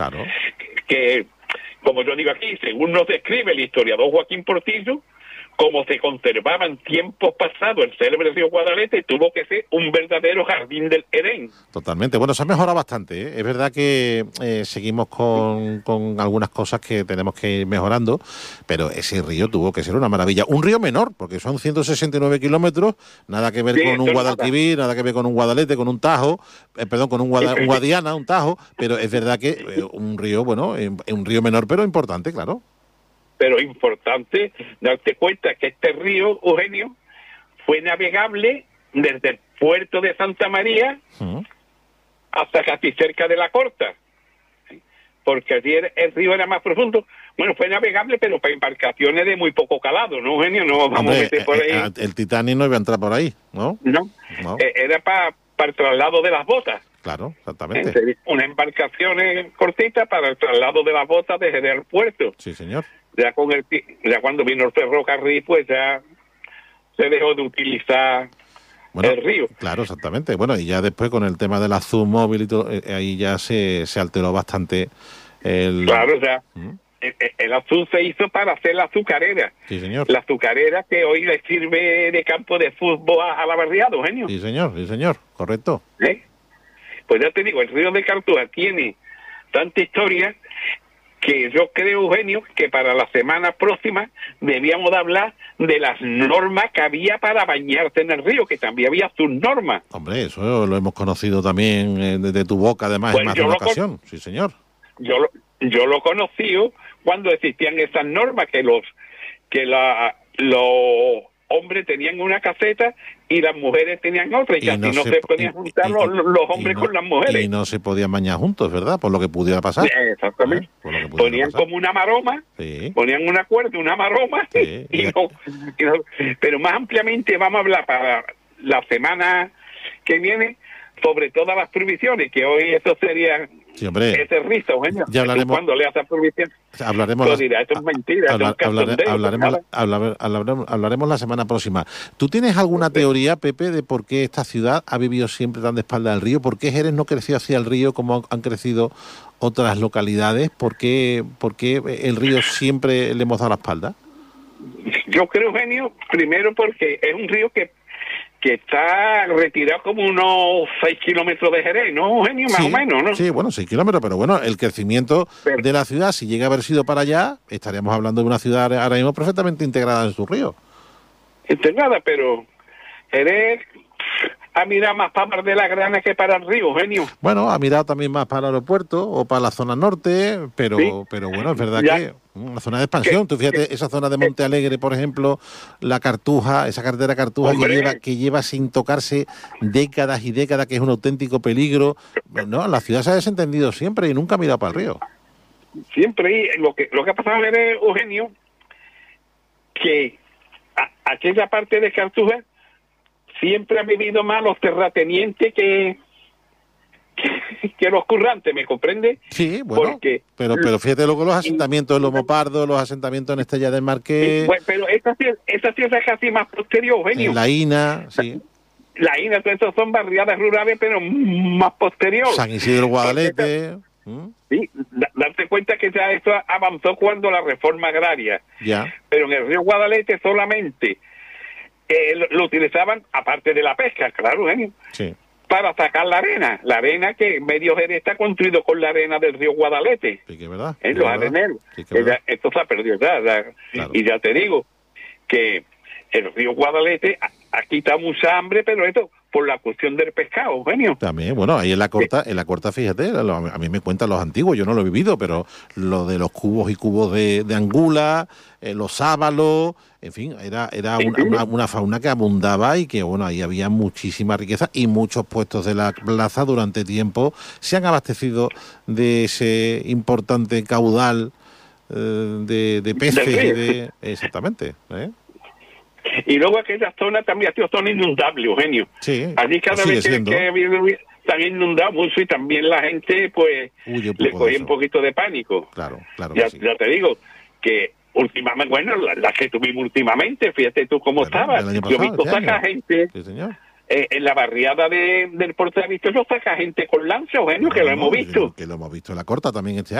Claro. Que, como yo digo aquí, según nos describe el historiador Joaquín Portillo, como se conservaba en tiempos pasados el célebre río Guadalete, tuvo que ser un verdadero jardín del Edén. Totalmente. Bueno, se ha mejorado bastante, ¿eh? Es verdad que seguimos con algunas cosas que tenemos que ir mejorando, pero ese río tuvo que ser una maravilla. Un río menor, porque son 169 kilómetros, nada que ver con un Guadalquivir, nada que ver con un Guadalete, con un Tajo, con un Guadiana, un Tajo, pero es verdad que un río, bueno, un río menor, pero importante, claro. Pero importante darte cuenta que este río, Eugenio, fue navegable desde el puerto de Santa María hasta casi cerca de la Corta, porque allí el río era más profundo. Bueno, fue navegable, pero para embarcaciones de muy poco calado, ¿no, Eugenio? No vamos a meter por ahí. El Titanic no iba a entrar por ahí, ¿no? No. Era para el traslado de las botas. Claro, exactamente. Una embarcación cortita para el traslado de las botas desde el puerto. Sí, señor. Ya cuando vino el ferrocarril, pues ya se dejó de utilizar el río. Claro, exactamente. Bueno, y ya después con el tema del azul móvil y todo, ahí ya se alteró bastante el... Claro, o sea, el azul se hizo para hacer la azucarera. Sí, señor. La azucarera que hoy le sirve de campo de fútbol a la barriada, Eugenio. Sí, señor, correcto. Pues ya te digo, el río de Cartuja tiene tanta historia que yo creo, Eugenio, que para la semana próxima debíamos de hablar de las normas que había para bañarse en el río, que también había sus normas. Hombre, eso lo hemos conocido también desde tu boca, además, en más de una ocasión. Sí, señor. Yo lo conocí cuando existían esas normas, que los hombres tenían una caseta y las mujeres tenían otra, y casi no se podían juntar los hombres con las mujeres. Y no se podían bañar juntos, ¿verdad? Por lo que pudiera pasar. Exactamente. Ponían como una maroma, ponían una cuerda, una maroma, pero más ampliamente vamos a hablar para la semana que viene sobre todas las prohibiciones, que hoy eso sería... Sí, hombre. Ese risa, Eugenio. Ya hablaremos. Cuando leas la prohibición, hablaremos. Dirás, esto es mentira. Hablaremos la semana próxima. ¿Tú tienes alguna teoría, Pepe, de por qué esta ciudad ha vivido siempre tan de espalda al río? ¿Por qué Jerez no creció hacia el río como han crecido otras localidades? ¿Por qué el río siempre le hemos dado la espalda? Yo creo, Eugenio, primero porque es un río que está retirado como unos 6 kilómetros de Jerez, ¿no, Eugenio? Más o menos, ¿no? Sí, bueno, 6 kilómetros, pero bueno, el crecimiento de la ciudad, si llega a haber sido para allá, estaríamos hablando de una ciudad ahora mismo perfectamente integrada en su río. Integrada, pero Jerez ha mirado más para Mar de la Grana que para el río, Eugenio. Bueno, ha mirado también más para el aeropuerto o para la zona norte, pero bueno, es verdad que una zona de expansión. Tú fíjate, esa zona de Monte Alegre, por ejemplo, la Cartuja, esa carretera Cartuja que lleva sin tocarse décadas y décadas, que es un auténtico peligro. No, la ciudad se ha desentendido siempre y nunca ha mirado para el río. Siempre, y lo que ha pasado es, Eugenio, que aquella parte de Cartuja siempre han vivido más los terratenientes que los currantes, ¿me comprende? Sí, bueno, pero fíjate luego los asentamientos en Lomo Pardo, los asentamientos en Estella del Marqués... Bueno, pero esa tierra es casi más posterior, Eugenio. En La Ina, sí. La Ina, todo eso son barriadas rurales, pero más posterior. San Isidro Guadalete... Sí, darte cuenta que ya esto avanzó cuando la reforma agraria. Ya. Pero en el río Guadalete solamente... lo utilizaban, aparte de la pesca, claro, Eugenio, para sacar la arena que medio Jerez está construido con la arena del río Guadalete. Sí, que verdad. En los areneros. Esto se ha perdido ya. Claro. Y ya te digo que el río Guadalete ha quitado mucha hambre, pero esto por la cuestión del pescado, Eugenio. También, bueno, ahí en la corta, fíjate, a mí me cuentan los antiguos, yo no lo he vivido, pero lo de los cubos y cubos de angula, los sábalos, en fin, era una fauna que abundaba y que, bueno, ahí había muchísima riqueza y muchos puestos de la plaza durante tiempo se han abastecido de ese importante caudal de peces. Exactamente, Y luego aquella zona también ha sido zona inundable, Eugenio. Sí, allí cada vez que están inundados mucho y también la gente, pues, le cogía un poquito de pánico. Claro. Ya te digo que últimamente, bueno, las que tuvimos últimamente, fíjate tú cómo estaba. Yo he visto sacar gente en la barriada del Portavista lo saca gente con lanza, Eugenio, que lo hemos visto. Que lo hemos visto en la corta también este